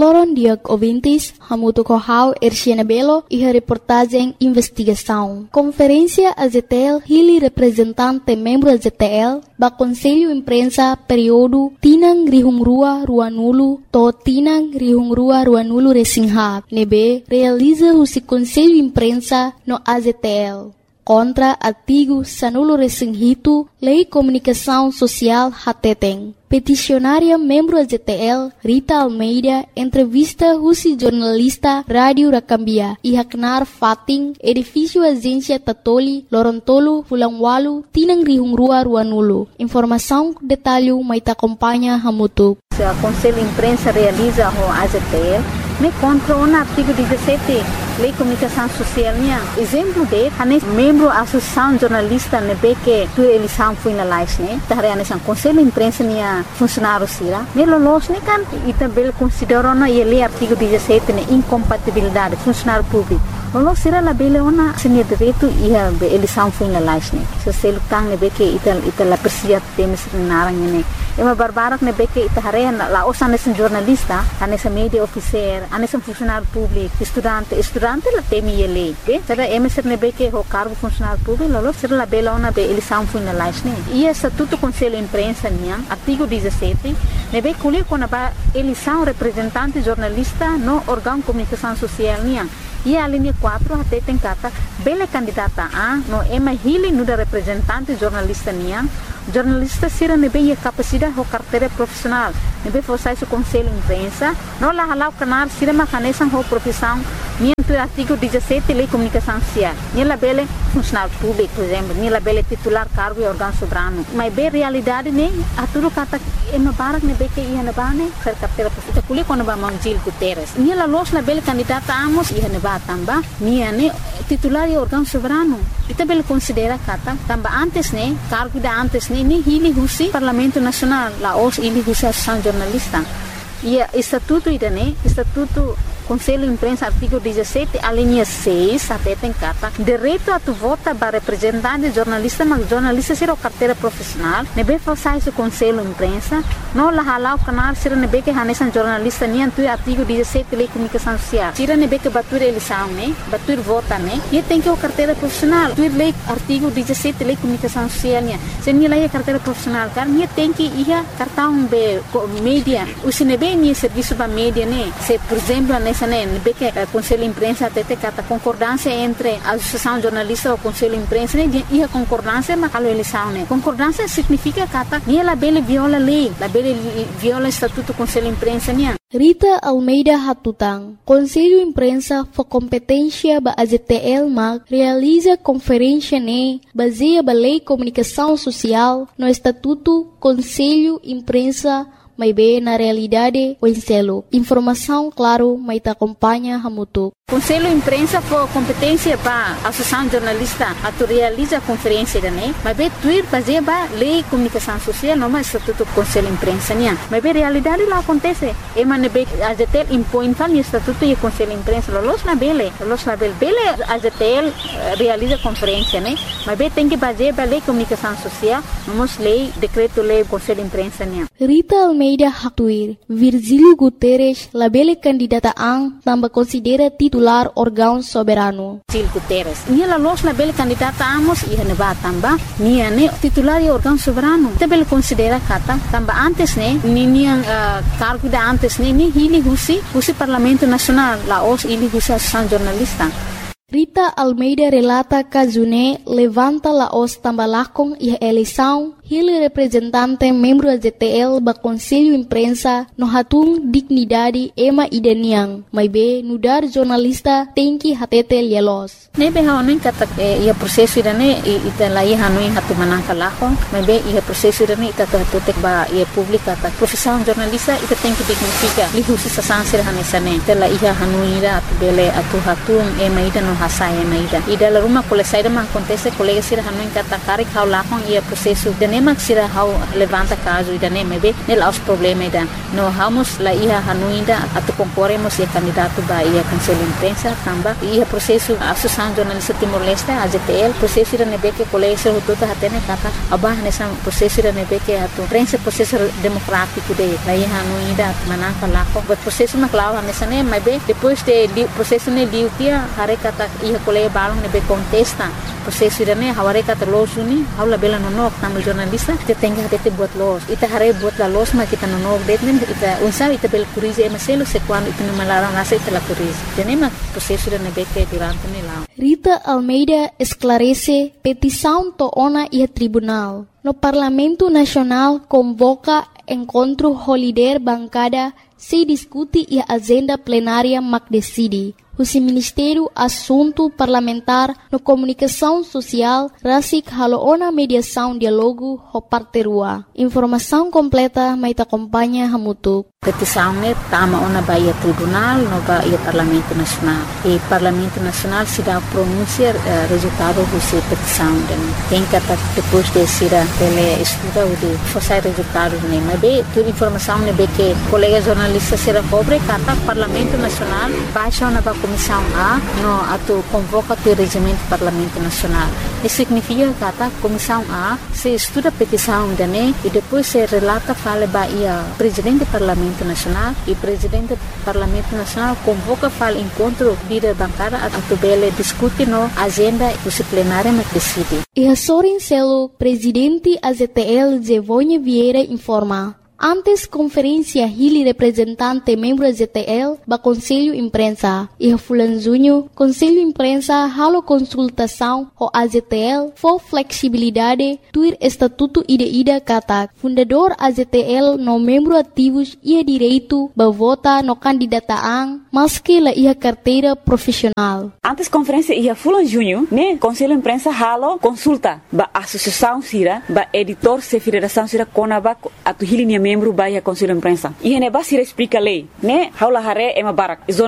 Loron Diak ouvintes, Hamuto Kohau, Erciana Belo e a reportagem Investigação. Conferência AZTL, Hili representante membro AZTL, ba Conselho Imprensa período Tinang Rihungrua Ruanulu, to Tinang Rihungrua Ruanulu Resingha, nebe realiza o Conselho Imprensa no AZTL. Contra artigo Sanulo Resinghito, Lei Comunicação Social Hateteng. Peticionária membro AZTL, Rita Almeida, entrevista Rusi jornalista Rádio Rakambia, Ihaknar Fating, edifício Agência Tatoli, Lorontolo, Fulangwalu, Tinang Rihungrua Ruanulu. Informação, detalhe, maita acompanha Hamutu. O Conselho Imprensa realiza o AZTL, me contra o artigo 17, Lei Comunicação Social. Exemplo de, membro da Associação Jornalista, que a eleição foi na live, o Conselho Imprensa funcionário sira, melolos kan e também consideram na lei artigo 17 incompatibilidade funcionário público. Lolos sira la bele ona senia direito e a eleição foi na live, se selo tang que ita la persia temes narang ne. Ema barbarak que ita hare la osa nesse jornalista, nesse media officer, nesse funcionário público, estudante la temi ele, será emeser que o cargo funcionário público, lolos sira la bele ona eleição foi na live, e estatuto Conselho Imprensa artigo 17, nebe colher quando a eleição representante jornalista no órgão de comunicação social e a linha 4 até tem cata bela candidata a no ema hili no da representante jornalista jornalista sira nebe a capacidade ou carteira profissional nebe forçar o Conselho Imprensa no la halau canar sira macanesan ou profissão do artigo 17 Lei Comunicação Social. Nela bela funcionário público, por exemplo, nela bela titular cargo e órgão soberano. Mas bem realidade a tudo kata ema barak que ia na bane ser carteira profissional. Kuli quando ba Mangil Guterres. Nela los na bela candidata amos ia na ba tamba titular e órgão soberano. Ita bela considera kata tamba antes cargo da antes ni hili husi Parlamento Nacional la os hili husi Associação Jornalista. E estatuto estatuto Conselho Imprensa, artigo 17, a linha 6, até tem carta, direito a tu vota para representante jornalista, mas jornalista será carteira profissional, nebe forçar o Conselho Imprensa, não la halau canal, será nebe que hanesan jornalista, nem tu artigo 17, Lei Comunicação Social, será nebe que batur eleição, batur vota, e tem que o carteira profissional, tu lei artigo 17, Lei Comunicação Social, se nem lá é carteira profissional, cara, tem que ir cartão be mídia, o se nebe nem serviço para mídia, se por exemplo, que o Conselho Imprensa até tem a concordância entre a Associação Jornalista e o Conselho Imprensa e a concordância mas a eleição. Concordância significa que ela viola a lei, ela viola o Estatuto do Conselho Imprensa. Rita Almeida Hatutang, Conselho Imprensa for competência ba AZTL MAG realiza conferência baseia ba Lei Comunicação Social no Estatuto Conselho Imprensa may be na realidade o enselo. Informação, claro, may ta acompanha Hamutu. Conselho Imprensa for competência para a Associação Jornalista a tu realiza a conferência mas be tuir fazer ba Lei Comunicação Social não mais Estatuto Conselho Imprensa mas be realidade lá acontece emane be AZTL impõe fal Estatuto e Conselho Imprensa los na bele AZTL realiza conferência mas be tem que fazer ba Lei Comunicação Social vamos lei decreto lei Conselho Imprensa Rita Almeida Hatuir Virgílio Guterres labele candidata ang tamba considera titular órgão soberano. Virgílio Guterres. Nia los labele candidata amos e neba tamba nia titular e órgão soberano. Tabel considera kata tamba antes nia cargo da antes ni hili husi Parlamento Nacional la os hili husi Associação Jornalista. Rita Almeida relata que June levanta la os tambalakong e a eleição Hili representante membro da ZTL ba Conselho Imprensa no hatung dignidade ema idaniang may be nudar jornalista tem que hatete lielos. Nebe haonin kata ia proseso idane ita lai hanuin hatu manang kalako may be ia proseso idane ita hatutek ba ia publika ta profissão jornalista ita tem que dignifica lihusi sa sansir hanesane ita la ia hanuira atu bele atu hatung ema ida no hasaya ema ida la ruma kole saida man acontece colega sir hanuin kata karik haulakong ia proseso nema sira hau levanta caso ida nema be nela os problema ida no vamos la ia hanuinda atu concorremos e candidato ba ia cancela imprensa tamba ia processo associação jornalista Timor-Leste AZTL processo ida nebe que colégio tudo hatene kata abah nessa processo ida nebe que atu imprensa processo democrático de la ia hanuinda manaka lako but processo na clava nessa nema be depois de processo ne liutia hare kata ia colégio balong nebe contesta processo ida ne haware kata losuni haula bela nonok tamu jornalista kita tengah dete buat los ita hare buat la los ma kita nonok dete ita unsa ita bel kurize maselo se quando ita malarang nasa ita la kurize tenema processo ida nebe que tirante ne la Rita Almeida esclarece petição toona e tribunal. No Parlamento Nacional convoca encontro holiday bancada se discute e agenda plenária mac decide. O Ministério Assunto Parlamentar no Comunicação Social Rasik Haloona Mediação Dialogo Hoparterua. Informação completa mai acompanha Hamutuk. Petição ne tama ona baia tribunal no baia Parlamento Nacional. E Parlamento Nacional se dá pronúncia resultado dessa petição. Tem que depois de ser ele estuda o de forçar resultados ne. Mas bem, toda informação ne be que colega jornalista será cobre kata Parlamento Nacional baixa ona ba Comissão A no atu convoca o regimento do Parlamento Nacional. Isso significa que a Comissão A se estuda a petição dane e depois se relata fala baia Presidente do Parlamento Nacional e Presidente do Parlamento Nacional convoca fala encontro líder bancada atu bele discute no agenda plenária mas decide. E a Sorin Celo, Presidente AZTL Zevonha Vieira informa. Antes conferência Hili representante membro ZTL ba Conselho Imprensa e a Fulanzunho Conselho Imprensa halo consultação o AZTL for flexibilidade tuir estatuto ida kata fundador AZTL no membro ativos ia direito ba vota no candidataan maski la ia carteira profissional. Antes conferência ia Fulanzunho ne Conselho Imprensa halo consulta ba associação sira ba editor se federação sira konaba atu Hili membro baia Conselho Imprensa. E ne basira explica lei, ne haula hare ema barak.